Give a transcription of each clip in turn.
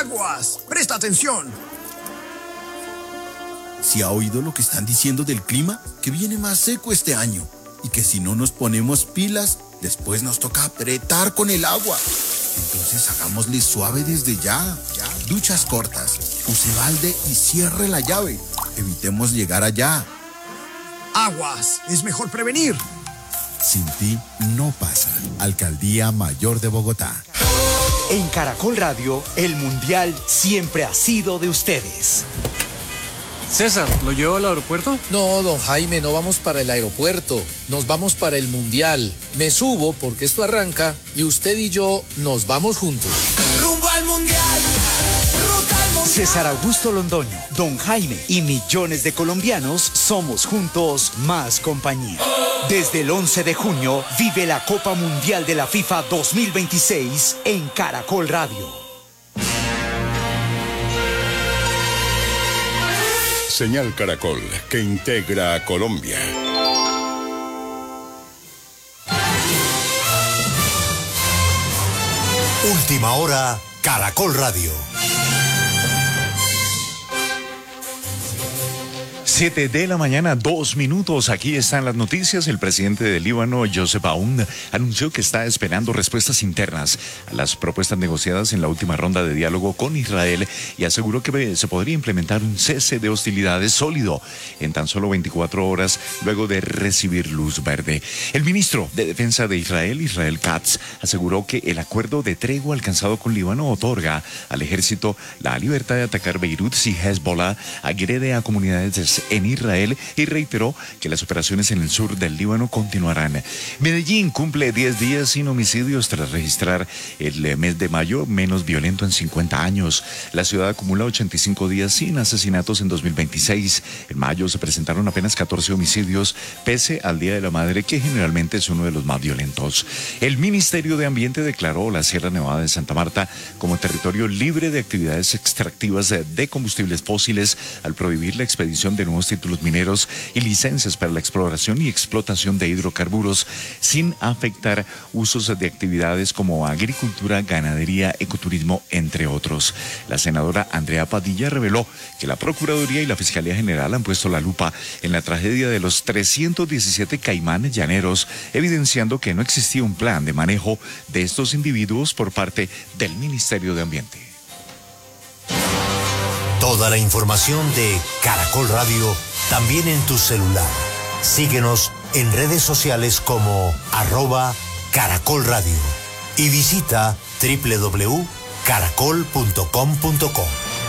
Aguas, presta atención. ¿Sí ha oído lo que están diciendo del clima? Que viene más seco este año y que si no nos ponemos pilas, después nos toca apretar con el agua. Entonces hagámosle suave desde ya. Duchas cortas, use balde y cierre la llave. Evitemos llegar allá. Aguas, es mejor prevenir. Sin ti no pasa. Alcaldía Mayor de Bogotá. En Caracol Radio, el Mundial siempre ha sido de ustedes. César, ¿lo llevo al aeropuerto? No, don Jaime, no vamos para el aeropuerto, nos vamos para el Mundial. Me subo porque esto arranca y usted y yo nos vamos juntos. ¡Rumbo al Mundial! ¡Ruta al Mundial! César Augusto Londoño, don Jaime y millones de colombianos somos juntos más compañía. Desde el 11 de junio vive la Copa Mundial de la FIFA 2026 en Caracol Radio. Señal Caracol, que integra a Colombia. Última hora, Caracol Radio. 7 de la mañana, 2 minutos. Aquí están las noticias. El presidente del Líbano, Joseph Aoun, anunció que está esperando respuestas internas a las propuestas negociadas en la última ronda de diálogo con Israel y aseguró que se podría implementar un cese de hostilidades sólido en tan solo 24 horas luego de recibir luz verde. El ministro de Defensa de Israel, Israel Katz, aseguró que el acuerdo de tregua alcanzado con Líbano otorga al ejército la libertad de atacar Beirut si Hezbollah agrede a comunidades en Israel y reiteró que las operaciones en el sur del Líbano continuarán. Medellín cumple 10 días sin homicidios tras registrar el mes de mayo menos violento en 50 años. La ciudad acumula 85 días sin asesinatos en 2026. En mayo se presentaron apenas 14 homicidios, pese al Día de la Madre, que generalmente es uno de los más violentos. El Ministerio de Ambiente declaró la Sierra Nevada de Santa Marta como territorio libre de actividades extractivas de combustibles fósiles al prohibir la expedición de nuevos títulos mineros y licencias para la exploración y explotación de hidrocarburos sin afectar usos de actividades como agricultura, ganadería, ecoturismo, entre otros. La senadora Andrea Padilla reveló que la Procuraduría y la Fiscalía General han puesto la lupa en la tragedia de los 317 caimanes llaneros, evidenciando que no existía un plan de manejo de estos individuos por parte del Ministerio de Ambiente. Toda la información de Caracol Radio también en tu celular. Síguenos en redes sociales como @Caracol Radio y visita www.caracol.com.co.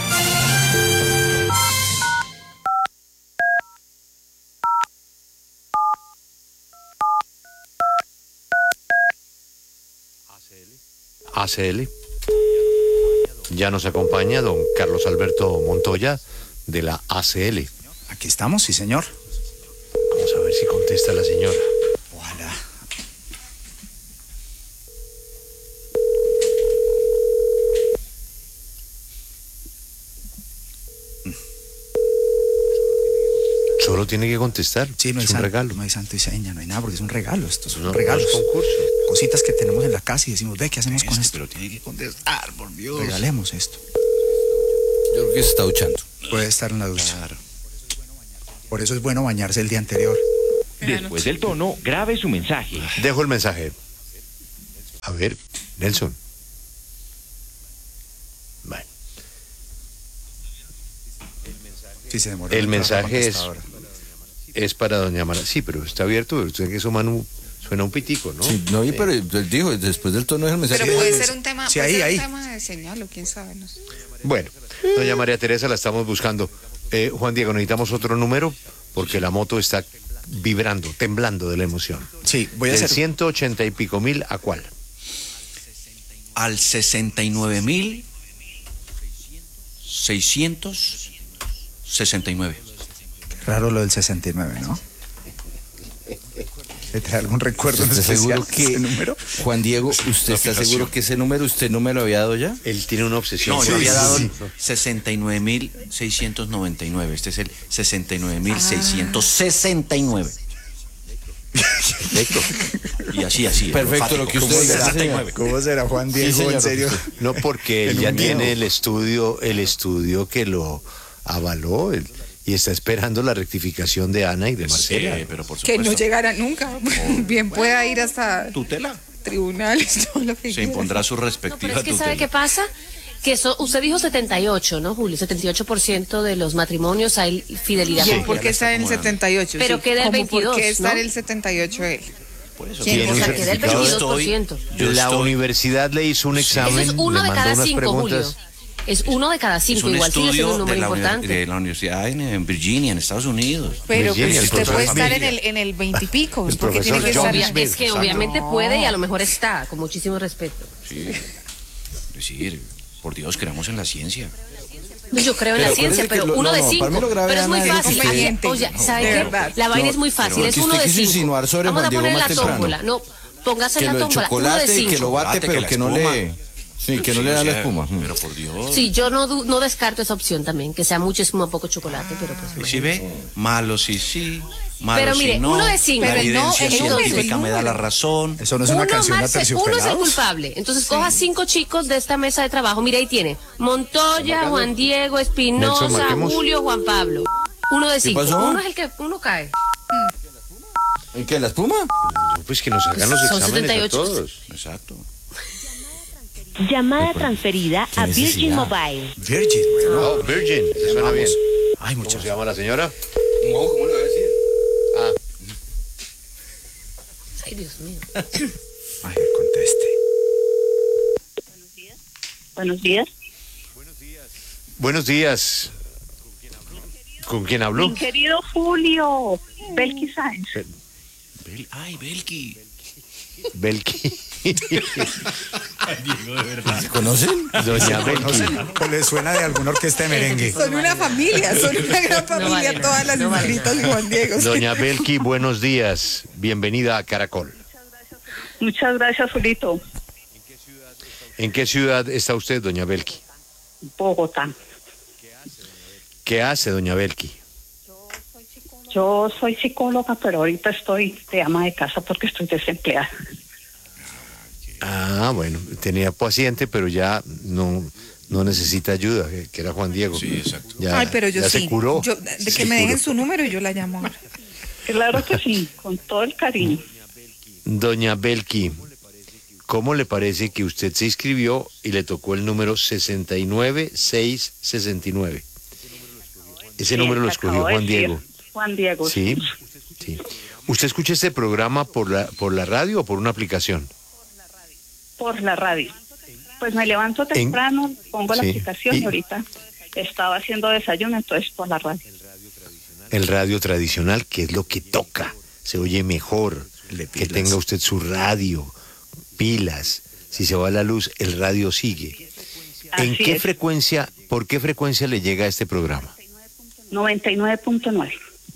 ACL. Ya nos acompaña don Carlos Alberto Montoya de la ACL. Aquí estamos, sí señor. Vamos a ver si contesta la señora. Ojalá. Solo tiene que contestar. Sí, no hay es un santo, regalo. no hay santo y seña, no hay nada, porque es un regalo. Estos son No, regalos. es concurso. Cositas que tenemos en la casa y decimos, ve, ¿qué hacemos con esto? Pero tiene que contestar, por Dios. Regalemos esto. Yo creo que se está duchando. Puede estar en la ducha. Claro. Por eso es bueno bañarse el día anterior. Después del tono, grabe su mensaje. Dejo el mensaje. A ver, Nelson. Bueno. Sí, se demora. El mensaje es para doña Mara. Sí, pero está abierto. Usted que eso, Manu, suena un pitico, ¿no? Sí, no, pero él dijo, después del tono es el mensaje. Pero puede ser un tema, sí, puede ser ahí. un tema de señal o quién sabe, no sé. Bueno, doña María Teresa la estamos buscando. Juan Diego, necesitamos otro número porque la moto está vibrando, temblando de la emoción. Sí, voy a hacer 180 y pico mil, ¿a cuál? Al 69.669. raro lo del 69, ¿no? ¿Le trae algún recuerdo ¿Usted está especial seguro que ese número? Juan Diego, usted está seguro que ese número usted no me lo había dado ya? Él tiene una obsesión. No, yo había dado 69.699. Este es el 69.669. Perfecto. Y así. Perfecto, lo que usted diga. 69. ¿Cómo será Juan Diego? señor. ¿En serio? No, porque él En ya un tiene video. el estudio que lo avaló y está esperando la rectificación de Ana y de Marcela. Sí, pero por Que supuesto. no llegara nunca. Bien pueda ir hasta Tutela. tribunales, todo lo que Se quiera. impondrá su No, respectiva pero es que tutela. ¿sabe qué pasa? Que usted dijo 78, ¿no, Julio? 78% de los matrimonios hay fidelidad. ¿Y él conjugal. por qué está en el 78? Pero Sí, queda el ¿cómo 22, ¿Por qué está ¿no? en el 78 él? Por eso. ¿Quién? Tiene O un sea, queda el certificado. 22%. La universidad le hizo un examen, Eso es uno le de mandó cada unas 5, preguntas. Julio. Es uno de cada Es 5, un igual sigue siendo estudio un número importante. de la universidad en Virginia, en Estados Unidos. Pero Virginia, pues, el usted profesor puede estar Familia. en el 20 y pico. El porque profesor tiene que John estar. Smith. Es que Exacto. obviamente puede y a lo mejor está, con muchísimo respeto. Sí. Es decir, por Dios, creamos en la ciencia. Yo creo en la Pero ciencia, acuérdese pero que lo- uno no, de no, 5. para mí lo grave, Pero es muy Ana, es fácil. que- Aquí, oye, ¿sabe De qué? verdad. La vaina No, es muy fácil. pero Es que uno usted de quiso 5. insinuar sobre Vamos Juan a Diego poner más la temprano. tómbola. No, póngase Que la lo de tómbola. Uno de chocolate y que 5. lo bate, Chocolate, pero que que la no espuma. le... Sí, que no Sí, le da o la sea, espuma. Pero por Dios. Sí, yo no descarto esa opción también, que sea mucha espuma, poco chocolate, pero pues... ¿Sí ve? Malo sí, malo Pero sí mire, no. uno de 5. La Pero no, evidencia el número, científica el me da la número. razón. Eso no es una canción de uno es el Aterciopelados. culpable. Entonces coja 5 chicos de esta mesa de trabajo. Mira, ahí tiene Montoya, Juan Diego, Nelson, Espinosa, marquemos. Julio, Juan Pablo. Uno de 5. pasó? Uno es el que uno cae. ¿En qué? ¿La espuma? No, pues que nos hagan los Son exámenes 78. a todos. Exacto. Llamada transferida a Virgin Mobile. Virgin, bueno. Oh, Virgin, suena bien. Ay, ¿Cómo muchas se llama la señora? No, ¿cómo le voy a decir? Ah, Ay, Dios mío. Ay, conteste. Buenos días. buenos días. ¿Con quién hablo? Mi querido Julio, Belkis Sáenz. Ay, Belki. Belki. ¿Se conocen? Doña Belki. ¿O le suena de alguna orquesta de merengue? Son una familia, son una gran familia, vale, todas las no vale. señoritas de Juan Diego. Doña Belki, buenos días. Bienvenida a Caracol. Muchas gracias, Julito. ¿En qué ciudad está usted, doña Belki? Bogotá. ¿Qué hace, doña Belki? Yo soy psicóloga, pero ahorita estoy de ama de casa porque estoy desempleada. Ah, bueno, tenía paciente, pero ya no necesita ayuda, que era Juan Diego. Sí, exacto. Ya, Ay, pero yo ya sí. se curó. Yo, de que Se me dejen curó. su número y yo la llamo ahora. Claro que sí, con todo el cariño. Doña Belki, ¿cómo le parece que usted se inscribió y le tocó el número 69669? Ese Sí, número lo te escogió acabo de Juan decir. Diego. Juan Diego. Sí, sí. ¿Usted escucha este programa por la radio o por una aplicación? Por la radio. Pues me levanto temprano, pongo la Sí. aplicación y ahorita estaba haciendo desayuno, entonces por la radio. El radio tradicional, que es lo que toca, se oye mejor, que tenga usted su radio, pilas, si se va la luz, el radio sigue. ¿En Así qué es. frecuencia, por qué frecuencia le llega este programa? 99.9.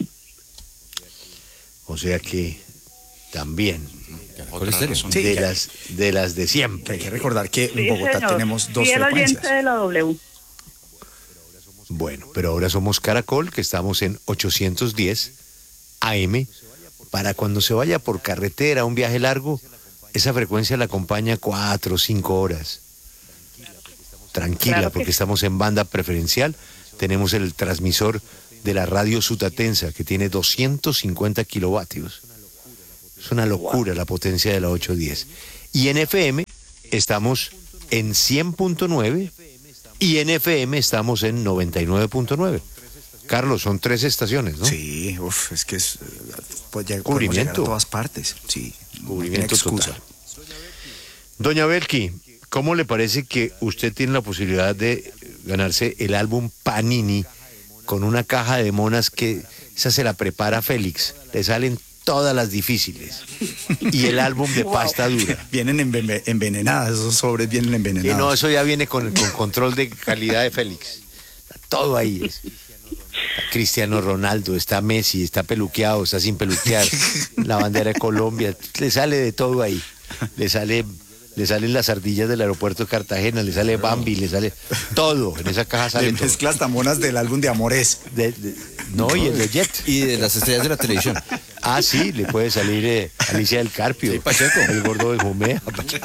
O sea que también Otra razón. Sí, de ya. las de siempre. Hay que recordar que Sí, en Bogotá señor. tenemos dos Fiel frecuencias. oyente de la W. Bueno, pero ahora somos Caracol, que estamos en 810 AM, para cuando se vaya por carretera, un viaje largo, esa frecuencia la acompaña 4 o 5 horas. Tranquila, Claro que porque sí. estamos en banda preferencial, tenemos el transmisor de la radio Sutatensa, que tiene 250 kilovatios. Es una locura la potencia de la 810. Y en FM estamos en 100.9 y en FM estamos en 99.9. Carlos, son 3 estaciones, ¿no? Sí, es que es pues ya podemos Cubrimiento. llegar a todas partes. Sí, Cubrimiento no tiene excusa. total. Doña Belki, ¿cómo le parece que usted tiene la posibilidad de ganarse el álbum Panini con una caja de monas que esa se la prepara Félix? Le salen todas las difíciles. Y el álbum de pasta dura. Vienen envenenadas, esos sobres vienen Y envenenados. no, eso ya viene con control de calidad de Félix. Está todo ahí. Está Cristiano Ronaldo, está Messi, está peluqueado, está sin peluquear, la bandera de Colombia, le sale de todo ahí. Le salen las ardillas del aeropuerto de Cartagena, le sale Bambi, le sale todo. En esa caja sale Le todo. mezclas tamonas del álbum de Amores. No, y el de Jet. Y de las estrellas de la televisión. Ah, sí, le puede salir Alicia del Carpio, el gordo de Jumea.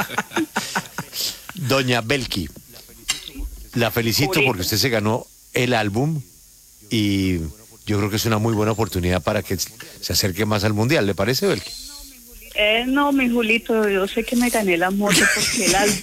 Doña Belki, la felicito porque usted se ganó el álbum y yo creo que es una muy buena oportunidad para que se acerque más al Mundial. ¿Le parece, Belki? No, mi Julito, yo sé que me gané la moto porque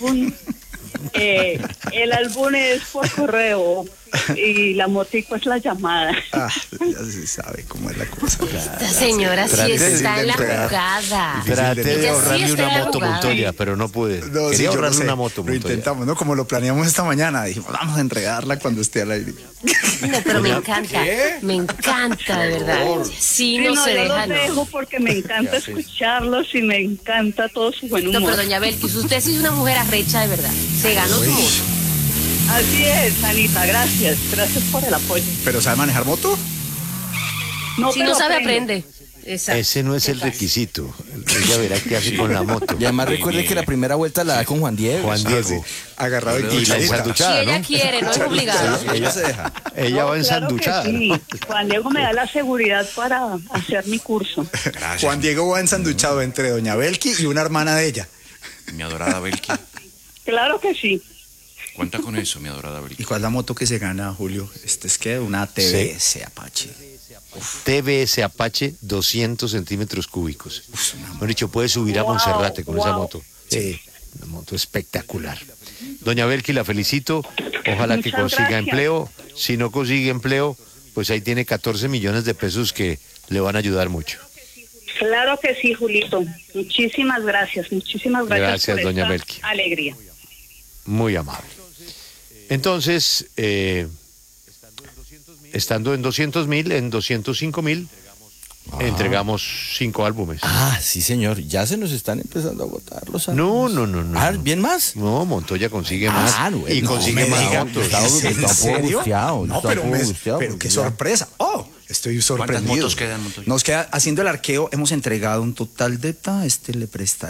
el álbum es por correo y la motico es la llamada. Ya se sabe cómo es la cosa. Esta señora sí está en la jugada. Traté de Ella sí ahorrarle está en una la moto, jugada. Montoya, pero no pude. No, Quería sí, yo ahorrarle lo sé. una moto, Lo Montoya. intentamos, ¿no? Como lo planeamos esta mañana. Dijimos, vamos a enredarla cuando esté al aire. No, pero me encanta. Me encanta, de verdad. Sí, no se yo deja, los no. dejo porque me encanta escucharlos y me encanta todo su buen humor. No, pero doña Belkis, usted sí es una mujer arrecha, de verdad. Se ganó su moto. Así es, Anita, gracias. Gracias por el apoyo. ¿Pero sabe manejar moto? No, Si pero no sabe, aprendo. aprende. Exacto. Ese no es el requisito. Ella verá qué hace con la moto. Y además recuerde que la primera vuelta la da con Juan Diego. Juan Diego. Agarrado en Y la cucharita. ensanduchada, Si ella ¿no? quiere, no es obligado. Ella se deja. Ella va Claro que ensanduchada. sí. ¿no? Juan Diego me da la seguridad para hacer mi curso. Juan Diego va ensanduchado entre doña Belki y una hermana de ella. Mi adorada Belki. Claro que sí. Cuenta con eso, mi adorada Belki. ¿Y cuál es la moto que se gana, Julio? Es que una TBS Apache. TBS Apache 200 centímetros cúbicos. Mejor dicho, puede subir a Wow, Monserrate con esa wow. moto. Sí, una moto espectacular. Doña Belki, la felicito. Ojalá que Muchas consiga gracias. empleo. Si no consigue empleo, pues ahí tiene 14 millones de pesos que le van a ayudar mucho. Claro que sí, Julito. Muchísimas gracias. Muchísimas gracias, Gracias, por doña esta Belki. alegría. Muy amable. Entonces, estando en 200.000, en 205.000, entregamos 5 álbumes. Ah, sí, señor. Ya se nos están empezando a agotar los No, álbumes. no, no, no. Ah, ¿bien más? No, Montoya consigue más. bueno, y consigue no me más diga, motos. está un ¿En poco serio? angustiado, No, está pero, un poco angustiado, pero porque qué ya- sorpresa. Oh, estoy sorprendido. ¿Cuántas motos quedan, Montoya? Nos queda, haciendo el arqueo, hemos entregado un total de este le presta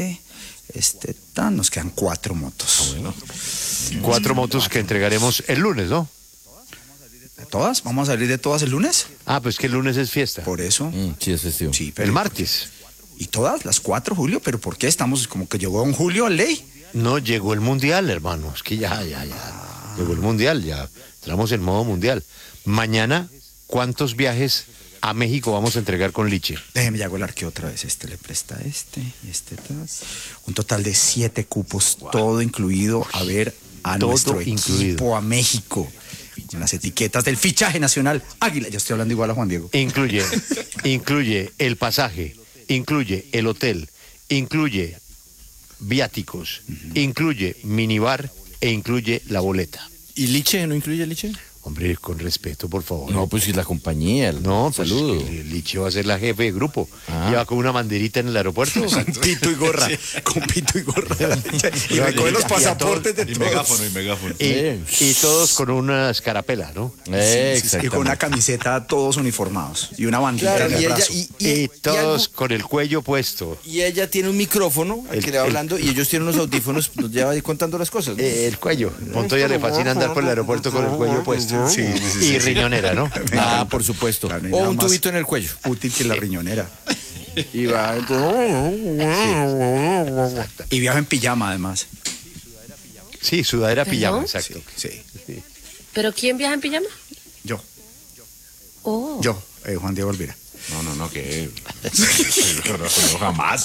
nos quedan 4 motos. 4 motos que entregaremos el lunes, ¿no? ¿De todas? ¿Vamos a salir de todas el lunes? Ah, pues que el lunes es fiesta. Por eso. Sí, es festivo. Sí, pero El martes. ¿Y todas? ¿Las 4, Julio? ¿Pero por qué estamos como que llegó un Julio al ley? No, llegó el mundial, hermano. Es que ya. Llegó el mundial, ya. Entramos en modo mundial. Mañana, ¿cuántos viajes a México vamos a entregar con Liche? Déjeme, ya hago el arqueo otra vez. Le presta y un total de 7 cupos, todo incluido, a ver a Todo nuestro incluido. equipo, a México. Con las etiquetas del fichaje nacional Águila. Yo estoy hablando igual a Juan Diego. Incluye el pasaje, incluye el hotel, incluye viáticos, incluye minibar e incluye la boleta. ¿Y Liche? ¿No incluye Liche? Hombre, con respeto, por favor. No, pues si la compañía. No, pues saludo. que Liche va a ser la jefe de grupo. Ah. Lleva con una banderita en el aeropuerto. Pito y gorra. Con pito y gorra. Y recoge los pasaportes de todos. y megáfono. Y todos con una escarapela, ¿no? Y con una camiseta todos uniformados. Y una bandita Claro, en el y ella- brazo. Y todos algo- con el cuello puesto. Y ella tiene un micrófono al que le va hablando y ellos tienen unos audífonos, nos lleva ahí contando las cosas, ¿no? El cuello. Montoya le fascina andar por el aeropuerto con el cuello puesto. Y riñonera, ¿no? Ah, por supuesto. Claro, no hay O nada un más tubito en el cuello. útil que la riñonera. Y va. Y viaja en pijama, además. Sí, sudadera ¿Perdón? pijama, exacto. Sí. ¿Pero quién viaja en pijama? Yo, Oh. Juan Diego Olvera. No, que... No, jamás.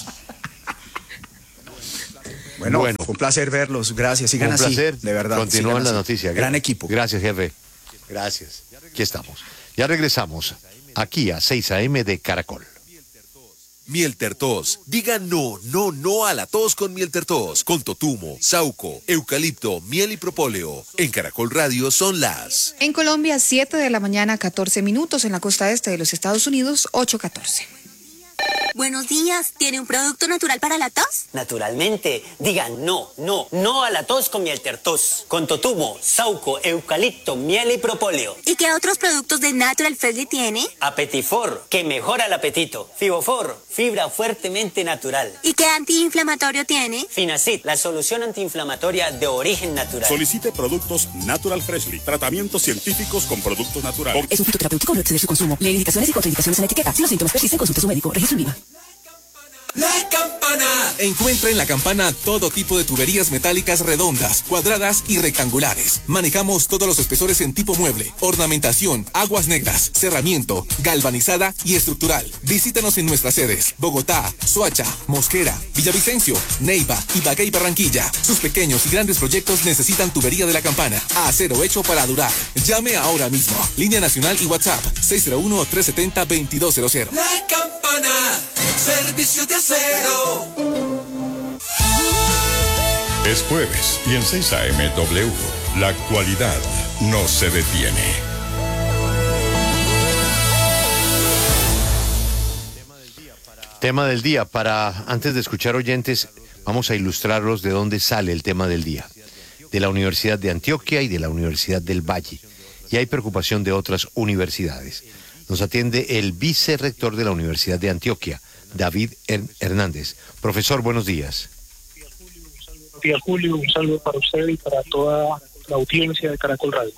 Bueno, Bueno. fue un placer verlos. Gracias. Sigan Un así. placer. De verdad. Continúan sigan las así. noticias. Gran equipo. Gracias, jefe. Gracias. Aquí estamos. Ya regresamos aquí a 6 AM de Caracol. Mielter Tos. Diga no a la tos con Mielter Tos. Con totumo, sauco, eucalipto, miel y propóleo. En Caracol Radio son las... En Colombia, 7 de la mañana, 14 minutos. En la costa este de los Estados Unidos, 8:14. Buenos días, ¿tiene un producto natural para la tos? Naturalmente, digan no a la tos con Mieltertos, con totumo, sauco, eucalipto, miel y propóleo. ¿Y qué otros productos de Natural Freshly tiene? Apetifor, que mejora el apetito. Fibofor, fibra fuertemente natural. ¿Y qué antiinflamatorio tiene? Finacid, la solución antiinflamatoria de origen natural. Solicite productos Natural Freshly, tratamientos científicos con productos naturales. Es un fitoterapéutico, no exceder su consumo. Lee indicaciones y contraindicaciones en la etiqueta. Si los síntomas persisten, consulte a su médico. Registro IVA. La Campana. Encuentra en La Campana todo tipo de tuberías metálicas redondas, cuadradas y rectangulares. Manejamos todos los espesores en tipo mueble, ornamentación, aguas negras, cerramiento, galvanizada y estructural. Visítanos en nuestras sedes: Bogotá, Soacha, Mosquera, Villavicencio, Neiva, Ibagué y Barranquilla. Sus pequeños y grandes proyectos necesitan tubería de La Campana. Acero hecho para durar. Llame ahora mismo. Línea nacional y WhatsApp 601-370-2200. La Campana, servicio de acero. Es jueves y en 6 AM W, la actualidad no se detiene. Tema del día. Antes de escuchar oyentes, vamos a ilustrarlos de dónde sale el tema del día. De la Universidad de Antioquia y de la Universidad del Valle. Y hay preocupación de otras universidades. Nos atiende el vicerrector de la Universidad de Antioquia, David Hernández. Profesor, buenos días. Buenos días, Julio. Un saludo para usted y para toda la audiencia de Caracol Radio.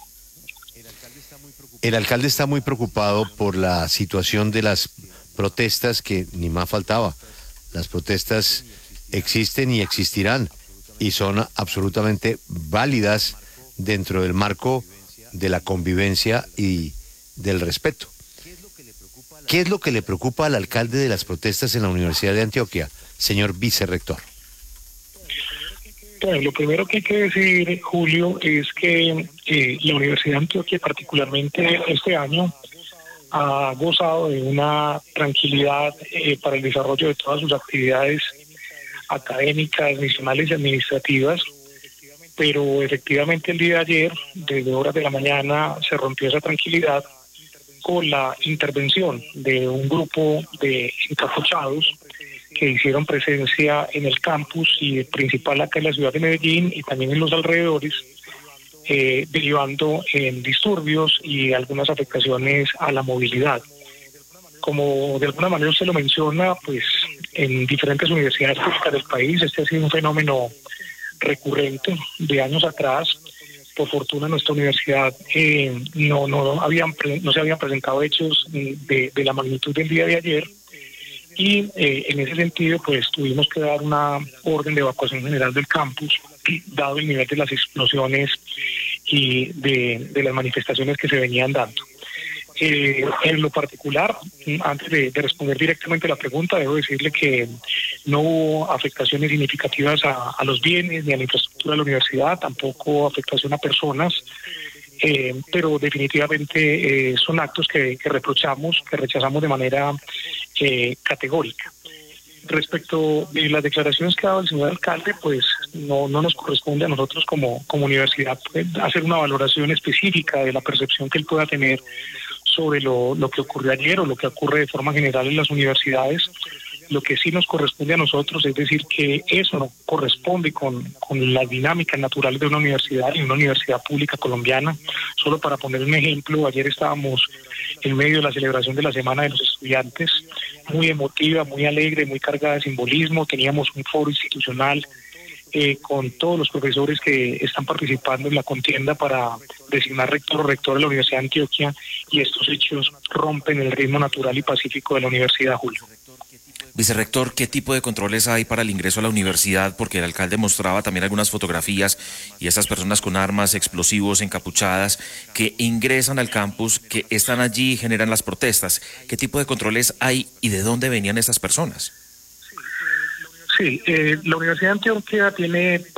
El alcalde está muy preocupado por la situación de las protestas, que ni más faltaba. Las protestas existen y existirán y son absolutamente válidas dentro del marco de la convivencia y del respeto. ¿Qué es lo que le preocupa al alcalde de las protestas en la Universidad de Antioquia, señor vicerrector? Bueno, lo primero que hay que decir, Julio, es que la Universidad de Antioquia, particularmente este año, ha gozado de una tranquilidad para el desarrollo de todas sus actividades académicas, misionales y administrativas, pero efectivamente el día de ayer, desde horas de la mañana, se rompió esa tranquilidad con la intervención de un grupo de encapuchados que hicieron presencia en el campus y principal acá en la ciudad de Medellín y también en los alrededores, derivando en disturbios y algunas afectaciones a la movilidad. Como de alguna manera usted lo menciona, pues en diferentes universidades públicas del país este ha sido un fenómeno recurrente de años atrás. Por fortuna en nuestra universidad no se habían presentado hechos de la magnitud del día de ayer y en ese sentido pues tuvimos que dar una orden de evacuación general del campus dado el nivel de las explosiones y de las manifestaciones que se venían dando. En lo particular, antes de responder directamente a la pregunta, debo decirle que no hubo afectaciones significativas a los bienes ni a la infraestructura de la universidad, tampoco afectación a personas, pero definitivamente son actos que reprochamos, que rechazamos de manera categórica. Respecto de las declaraciones que ha dado el señor alcalde, pues no nos corresponde a nosotros como universidad hacer una valoración específica de la percepción que él pueda tener sobre lo que ocurrió ayer o lo que ocurre de forma general en las universidades. Lo que sí nos corresponde a nosotros es decir que eso no corresponde con las dinámicas naturales de una universidad y una universidad pública colombiana. Solo para poner un ejemplo, ayer estábamos en medio de la celebración de la Semana de los Estudiantes, muy emotiva, muy alegre, muy cargada de simbolismo. Teníamos un foro institucional con todos los profesores que están participando en la contienda para designar rector o rector de la Universidad de Antioquia, y estos hechos rompen el ritmo natural y pacífico de la universidad, Julio. Vicerrector, ¿qué tipo de controles hay para el ingreso a la universidad? Porque el alcalde mostraba también algunas fotografías y estas personas con armas, explosivos, encapuchadas, que ingresan al campus, que están allí y generan las protestas. ¿Qué tipo de controles hay y de dónde venían estas personas? Sí, la Universidad de Antioquia tiene